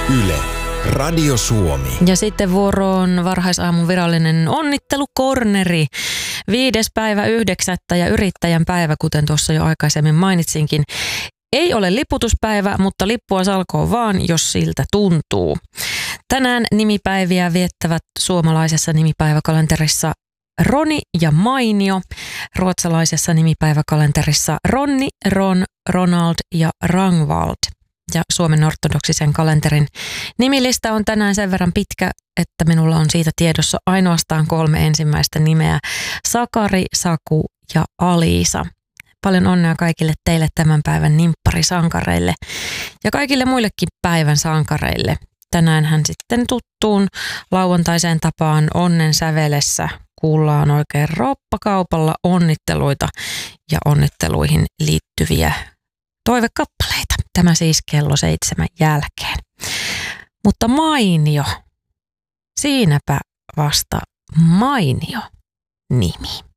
Yle, Radio Suomi. Ja sitten vuoroon varhaisaamun virallinen onnittelukorneri. 5.9. ja yrittäjän päivä, kuten tuossa jo aikaisemmin mainitsinkin. Ei ole liputuspäivä, mutta lippua salkoon vaan, jos siltä tuntuu. Tänään nimipäiviä viettävät suomalaisessa nimipäiväkalenterissa Roni ja Mainio, ruotsalaisessa nimipäiväkalenterissa Ronni, Ron, Ronald ja Rangvald. Ja Suomen ortodoksisen kalenterin nimilista on tänään sen verran pitkä, että minulla on siitä tiedossa ainoastaan 3 ensimmäistä nimeä: Sakari, Saku ja Aliisa. Paljon onnea kaikille teille tämän päivän nimpparisankareille ja kaikille muillekin päivän sankareille. Tänään hän sitten tuttuun lauantaiseen tapaan onnen sävelessä kuullaan oikein roppakaupalla onnitteluita ja onnitteluihin liittyviä toivekappaleita. Tämä siis kello 7 jälkeen. Mutta Mainio, siinäpä vasta mainio nimi.